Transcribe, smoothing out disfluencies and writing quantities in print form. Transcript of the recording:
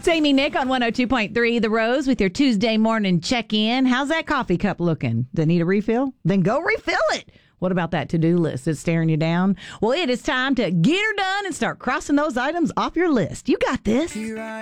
It's Amy Nick on 102.3 The Rose with your Tuesday morning check-in. How's that coffee cup looking? Does it need a refill? Then go refill it. What about that to-do list that's staring you down? Well, it is time to get her done and start crossing those items off your list. You got this.